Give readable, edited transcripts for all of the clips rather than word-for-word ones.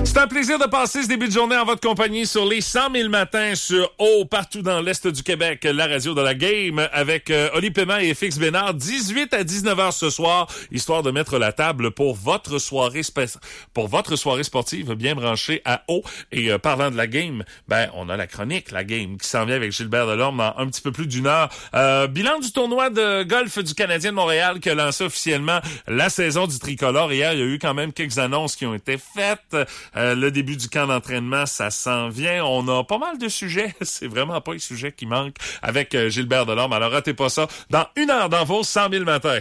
C'est un plaisir de passer ce début de journée en votre compagnie sur les 100 000 matins sur partout dans l'Est du Québec, la radio de la Game avec Oli Paiement et FX Bénard, 18 à 19h ce soir, histoire de mettre la table pour votre soirée sportive bien branchée à haut. Et parlant de la Game, on a la chronique, la Game, qui s'en vient avec Gilbert Delorme dans un petit peu plus d'une heure. Bilan du tournoi de golf du Canadien de Montréal qui a lancé officiellement la saison du tricolore. Hier, il y a eu quand même quelques annonces qui ont été faites. Le début du camp d'entraînement, ça s'en vient. On a pas mal de sujets. C'est vraiment pas les sujets qui manquent avec Gilbert Delorme. Alors, ratez pas ça. Dans une heure, dans vos 100 000 matins.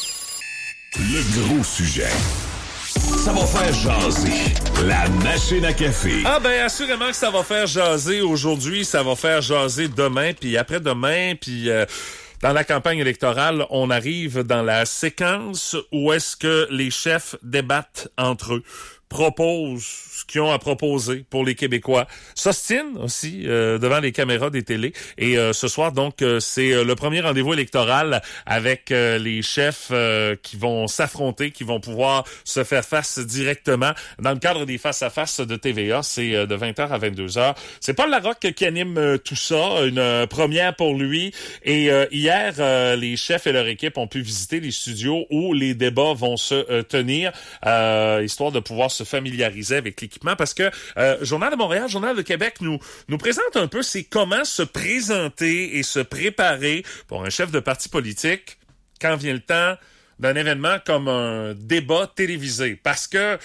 Le gros sujet. Ça va faire jaser. La machine à café. Assurément que ça va faire jaser aujourd'hui. Ça va faire jaser demain, puis après-demain, puis... Dans la campagne électorale, on arrive dans la séquence où est-ce que les chefs débattent entre eux, proposent ce qu'ils ont à proposer pour les Québécois, s'ostinent aussi devant les caméras des télés. Et ce soir, donc, c'est le premier rendez-vous électoral avec les chefs qui vont s'affronter, qui vont pouvoir se faire face directement dans le cadre des face-à-face de TVA. C'est de 20h à 22h. C'est Paul Larocque qui anime tout ça, une première pour lui. Et hier, les chefs et leur équipe ont pu visiter les studios où les débats vont se tenir, histoire de pouvoir se familiariser avec l'équipement, parce que Journal de Montréal, Journal de Québec nous présente un peu c'est comment se présenter et se préparer pour un chef de parti politique quand vient le temps d'un événement comme un débat télévisé. Parce que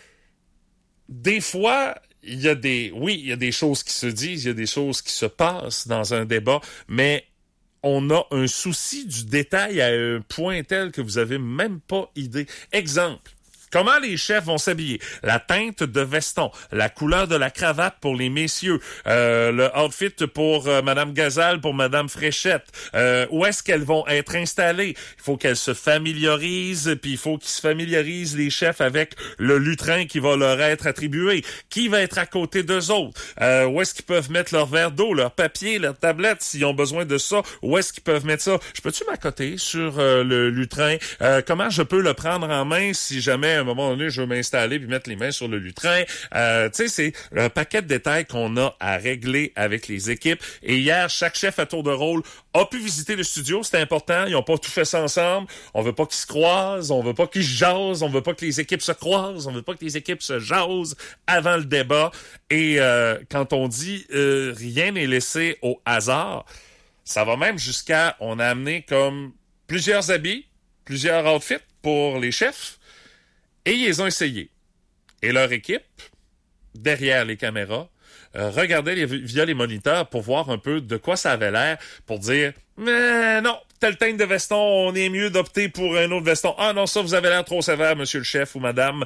des fois, il y a des choses qui se disent, il y a des choses qui se passent dans un débat, mais on a un souci du détail à un point tel que vous avez même pas idée. Exemple. Comment les chefs vont s'habiller? La teinte de veston, la couleur de la cravate pour les messieurs, le outfit pour Madame Gazal, pour Madame Fréchette. Où est-ce qu'elles vont être installées? Il faut qu'elles se familiarisent, puis il faut qu'ils se familiarisent, les chefs, avec le lutrin qui va leur être attribué. Qui va être à côté d'eux autres? Où est-ce qu'ils peuvent mettre leur verre d'eau, leur papier, leur tablette, s'ils ont besoin de ça? Où est-ce qu'ils peuvent mettre ça? Je peux-tu m'accoter sur le lutrin? Comment je peux le prendre en main si jamais à un moment donné, je veux m'installer puis mettre les mains sur le lutrin. C'est un paquet de détails qu'on a à régler avec les équipes. Et hier, chaque chef à tour de rôle a pu visiter le studio. C'était important. Ils n'ont pas tout fait ça ensemble. On veut pas qu'ils se croisent. On veut pas qu'ils se jasent. On veut pas que les équipes se croisent. On veut pas que les équipes se jasent avant le débat. Et quand on dit rien n'est laissé au hasard, ça va même jusqu'à... On a amené comme plusieurs habits, plusieurs outfits pour les chefs. Et ils les ont essayés. Et leur équipe, derrière les caméras, regardait via les moniteurs pour voir un peu de quoi ça avait l'air, pour dire « Mais non, telle teinte de veston, on est mieux d'opter pour un autre veston. Ah non, ça, vous avez l'air trop sévère, monsieur le chef ou madame.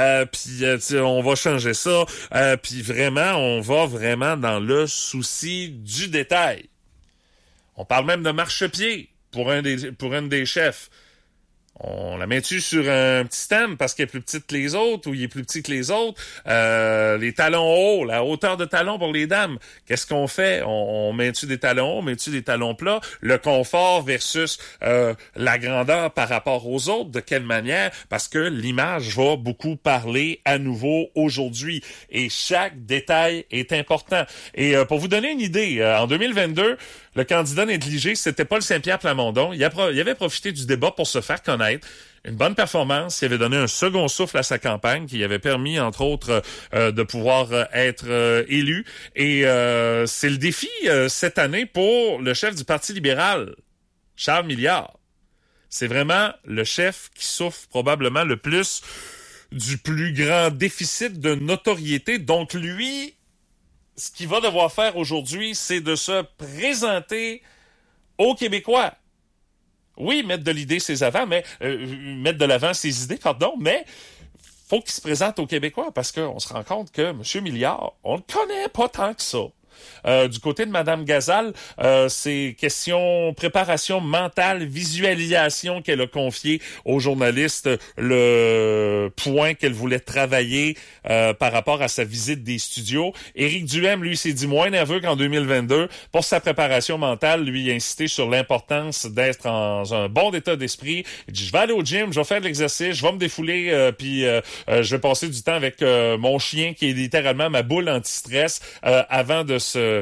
On va changer ça. » Puis vraiment, on va vraiment dans le souci du détail. On parle même de marchepied pour une des chefs. On la met-tu sur un petit stand parce qu'elle est plus petite que les autres ou il est plus petit que les autres? Les talons hauts, la hauteur de talons pour les dames. Qu'est-ce qu'on fait? On met-tu des talons hauts? Met-tu des talons plats? Le confort versus la grandeur par rapport aux autres. De quelle manière? Parce que l'image va beaucoup parler à nouveau aujourd'hui. Et chaque détail est important. Et pour vous donner une idée, en 2022, le candidat négligé, c'était Paul Saint-Pierre Plamondon. Il avait profité du débat pour se faire connaître. Une bonne performance, il avait donné un second souffle à sa campagne qui avait permis, entre autres, de pouvoir être élu. Et c'est le défi cette année pour le chef du Parti libéral, Charles Milliard. C'est vraiment le chef qui souffre probablement le plus du plus grand déficit de notoriété. Donc lui, ce qu'il va devoir faire aujourd'hui, c'est de se présenter aux Québécois. Oui, mettre de l'idée ses avant, mais mettre de l'avant ses idées, mais faut qu'il se présente aux Québécois parce qu'on se rend compte que M. Milliard, on le connaît pas tant que ça. Du côté de Madame Gazal, c'est question préparation mentale, visualisation qu'elle a confié aux journalistes, le point qu'elle voulait travailler par rapport à sa visite des studios. Éric Duhem, lui, s'est dit moins nerveux qu'en 2022. Pour sa préparation mentale, lui, a insisté sur l'importance d'être dans un bon état d'esprit. Il dit, je vais aller au gym, je vais faire de l'exercice, je vais me défouler, puis je vais passer du temps avec mon chien qui est littéralement ma boule anti-stress avant de se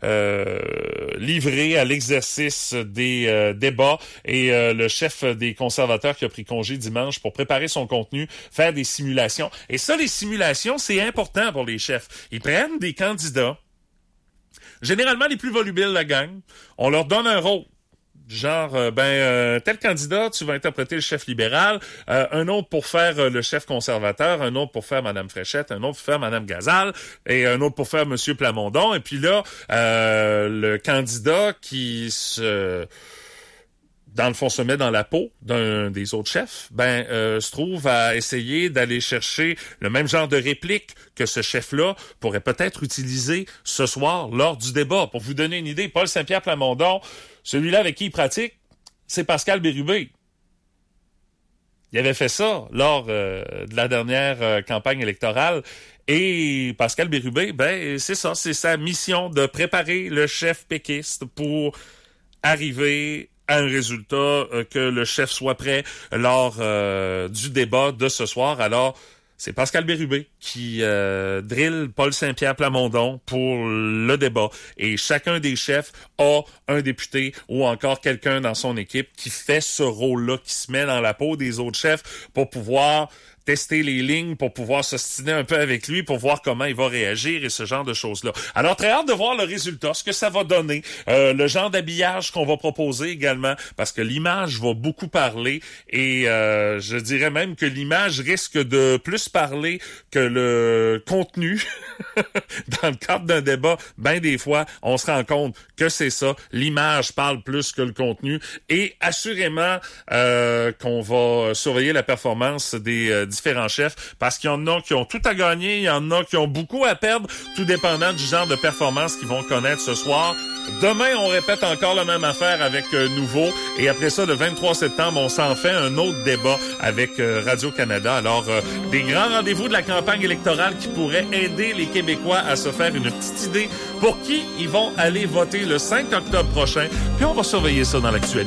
livré à l'exercice des débats et le chef des conservateurs qui a pris congé dimanche pour préparer son contenu, faire des simulations. Et ça, les simulations, c'est important pour les chefs. Ils prennent des candidats, généralement les plus volubiles de la gang, on leur donne un rôle. Genre, tel candidat, tu vas interpréter le chef libéral, un autre pour faire le chef conservateur, un autre pour faire Madame Fréchette, un autre pour faire Madame Gazal, et un autre pour faire Monsieur Plamondon. Et puis là, le candidat qui dans le fond, se met dans la peau d'un des autres chefs, se trouve à essayer d'aller chercher le même genre de réplique que ce chef-là pourrait peut-être utiliser ce soir lors du débat. Pour vous donner une idée, Paul Saint-Pierre Plamondon, celui-là avec qui il pratique, c'est Pascal Bérubé. Il avait fait ça lors de la dernière campagne électorale. Et Pascal Bérubé, c'est ça, c'est sa mission de préparer le chef péquiste pour arriver à un résultat, que le chef soit prêt lors du débat de ce soir. Alors, c'est Pascal Bérubé qui drille Paul Saint-Pierre Plamondon pour le débat. Et chacun des chefs a un député ou encore quelqu'un dans son équipe qui fait ce rôle-là, qui se met dans la peau des autres chefs pour pouvoir tester les lignes, pour pouvoir s'ostiner un peu avec lui, pour voir comment il va réagir et ce genre de choses-là. Alors, très hâte de voir le résultat, ce que ça va donner, le genre d'habillage qu'on va proposer également, parce que l'image va beaucoup parler et je dirais même que l'image risque de plus parler que le contenu. Dans le cadre d'un débat, des fois, on se rend compte que c'est ça. L'image parle plus que le contenu et assurément qu'on va surveiller la performance des différents chefs, parce qu'il y en a qui ont tout à gagner, il y en a qui ont beaucoup à perdre, tout dépendant du genre de performance qu'ils vont connaître ce soir. Demain, on répète encore la même affaire avec Nouveau, et après ça, le 23 septembre, on s'en fait un autre débat avec Radio-Canada. Alors, des grands rendez-vous de la campagne électorale qui pourraient aider les Québécois à se faire une petite idée pour qui ils vont aller voter le 5 octobre prochain, puis on va surveiller ça dans l'actualité.